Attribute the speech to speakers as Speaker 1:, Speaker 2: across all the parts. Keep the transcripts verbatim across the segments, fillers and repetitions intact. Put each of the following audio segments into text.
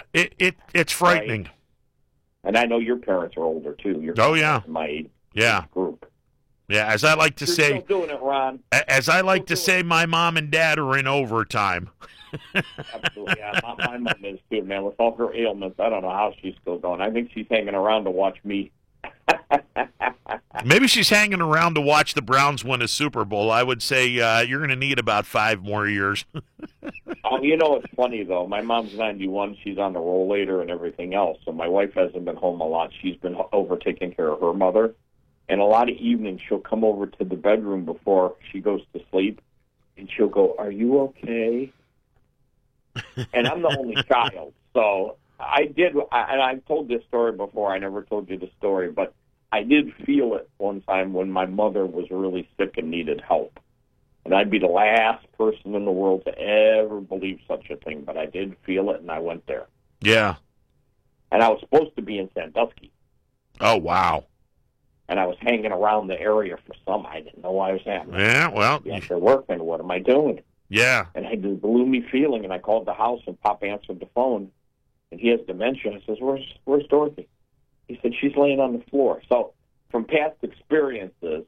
Speaker 1: It it it's frightening.
Speaker 2: Right? And I know your parents are older too. Your
Speaker 1: oh yeah,
Speaker 2: my age
Speaker 1: yeah
Speaker 2: group.
Speaker 1: Yeah, as I like to
Speaker 2: You're
Speaker 1: say,
Speaker 2: still doing it, Ron.
Speaker 1: As I like
Speaker 2: still
Speaker 1: to say,
Speaker 2: it.
Speaker 1: my mom and dad are in overtime.
Speaker 2: Absolutely, yeah. My, my mom is too, man. With all her ailments, I don't know how she's still going. I think she's hanging around to watch me.
Speaker 1: Maybe she's hanging around to watch the Browns win a Super Bowl. I would say uh, you're going to need about five more years.
Speaker 2: Oh, you know, it's funny, though. My mom's ninety-one. She's on the roll later and everything else, so my wife hasn't been home a lot. She's been over taking care of her mother. And a lot of evenings, she'll come over to the bedroom before she goes to sleep, and she'll go, "Are you okay?" And I'm the only child, so I did, and I've told this story before. I never told you the story, but I did feel it one time when my mother was really sick and needed help. And I'd be the last person in the world to ever believe such a thing, but I did feel it, and I went there.
Speaker 1: Yeah.
Speaker 2: And I was supposed to be in Sandusky.
Speaker 1: Oh, wow.
Speaker 2: And I was hanging around the area for some. I didn't know I was at.
Speaker 1: Yeah, well.
Speaker 2: After working, what am I doing?
Speaker 1: Yeah.
Speaker 2: And I had this gloomy feeling, and I called the house, and Pop answered the phone, and he has dementia. I says, "Where's Where's Dorothy?" He said, "She's laying on the floor." So from past experiences,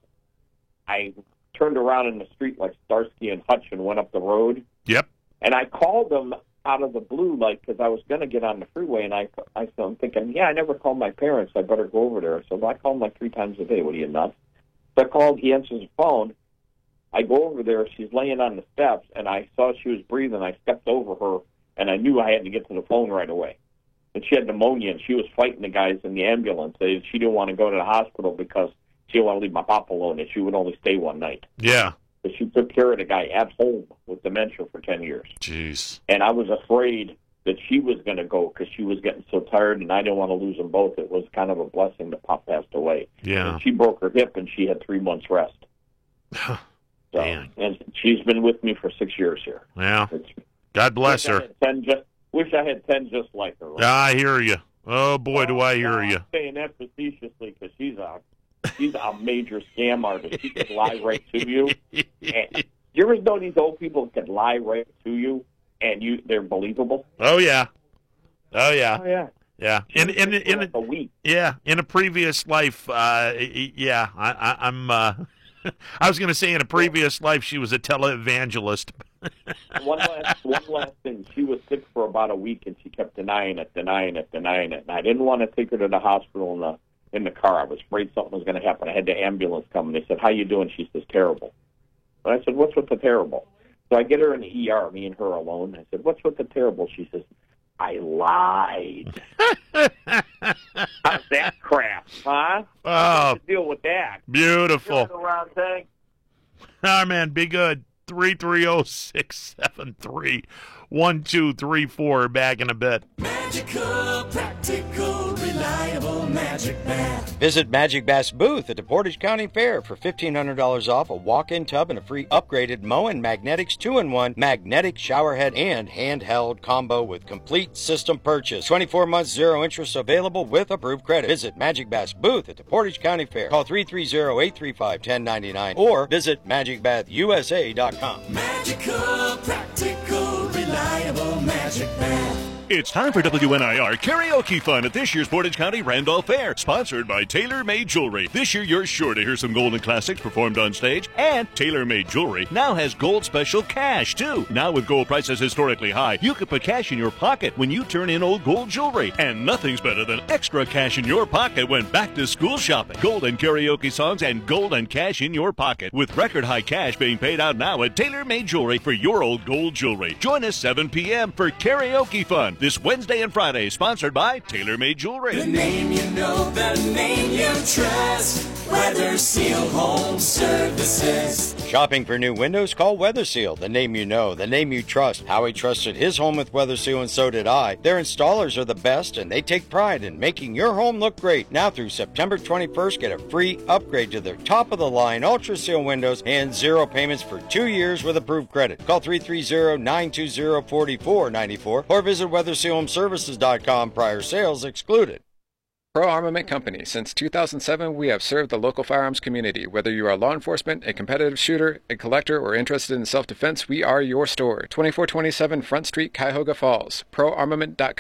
Speaker 2: I turned around in the street like Starsky and Hutch and went up the road.
Speaker 1: Yep.
Speaker 2: And I called them out of the blue, like, because I was going to get on the freeway, and I, I, so I'm thinking, yeah, I never called my parents. I better go over there. So I call them like three times a day. What are you, nuts? So I called. He answers the phone. I go over there. She's laying on the steps, and I saw she was breathing. I stepped over her, and I knew I had to get to the phone right away. And she had pneumonia, and she was fighting the guys in the ambulance. They, she didn't want to go to the hospital because she didn't want to leave my pop alone, and she would only stay one night.
Speaker 1: Yeah.
Speaker 2: But she took care of the guy at home with dementia for ten years.
Speaker 1: Jeez.
Speaker 2: And I was afraid that she was going to go because she was getting so tired, and I didn't want to lose them both. It was kind of a blessing that Pop passed away.
Speaker 1: Yeah.
Speaker 2: And she broke her hip, and she had three months rest. so,
Speaker 1: Man.
Speaker 2: And she's been with me for six years here.
Speaker 1: Yeah.
Speaker 2: It's,
Speaker 1: God bless
Speaker 2: wish
Speaker 1: her.
Speaker 2: I had ten just, wish I had ten just like her. Right?
Speaker 1: I hear you. Oh, boy, do I hear
Speaker 2: no,
Speaker 1: you.
Speaker 2: I'm saying that facetiously because she's a, she's a major scam artist. She can lie right to you. And, you ever know these old people can lie right to you, and you they're believable?
Speaker 1: Oh, yeah. Oh, yeah.
Speaker 2: Oh, yeah.
Speaker 1: Yeah. In in in, in
Speaker 2: a week.
Speaker 1: Yeah, in a previous life, uh, yeah, I, I, I'm. Uh, I was going to say in a previous life she was a televangelist.
Speaker 2: one last one last thing. She was sick for about a week, and she kept denying it, denying it, denying it. And I didn't want to take her to the hospital in the in the car. I was afraid something was going to happen. I had the ambulance come, and they said, "How you doing?" She says, "Terrible." And I said, "What's with the terrible?" So I get her in the E R, me and her alone. I said, "What's with the terrible?" She says, "I lied." How's that crap, huh?
Speaker 1: Oh,
Speaker 2: deal with that.
Speaker 1: Beautiful.
Speaker 2: Around thing.
Speaker 1: All right, man, be good. three three zero, six seven three, one two three four. Back in a bit.
Speaker 3: Magical, practical, reliable Magic Bath.
Speaker 4: Visit Magic Bath's booth at the Portage County Fair for fifteen hundred dollars off a walk-in tub and a free upgraded Moen Magnetics two in one magnetic shower head and handheld combo with complete system purchase. twenty-four months zero interest available with approved credit. Visit Magic Bath's booth at the Portage County Fair. Call three three zero, eight three five, one zero nine nine or visit magic bath u s a dot com.
Speaker 3: Magical, practical, reliable Magic Bath.
Speaker 5: It's time for W N I R Karaoke Fun at this year's Portage County Randolph Fair, sponsored by Tailor Made Jewelry. This year, you're sure to hear some golden classics performed on stage, and Tailor Made Jewelry now has gold special cash, too. Now with gold prices historically high, you can put cash in your pocket when you turn in old gold jewelry, and nothing's better than extra cash in your pocket when back to school shopping. Golden karaoke songs and golden cash in your pocket, with record high cash being paid out now at Tailor Made Jewelry for your old gold jewelry. Join us seven p.m. for Karaoke Fun this Wednesday and Friday, sponsored by Tailor Made Jewelry.
Speaker 3: The name you know, the name you trust. Weather Seal Home Services.
Speaker 4: Shopping for new windows? Call Weather Seal, the name you know, the name you trust. Howie trusted his home with Weather Seal, and so did I. Their installers are the best, and they take pride in making your home look great. Now through September twenty-first, get a free upgrade to their top-of-the-line Ultra Seal windows and zero payments for two years with approved credit. Call three three zero, nine two zero, four four nine four or visit weather seal home services dot com. Prior sales excluded.
Speaker 6: Pro Armament Company. Since two thousand seven, we have served the local firearms community. Whether you are law enforcement, a competitive shooter, a collector, or interested in self-defense, we are your store. twenty-four twenty-seven Front Street, Cuyahoga Falls. pro armament dot com.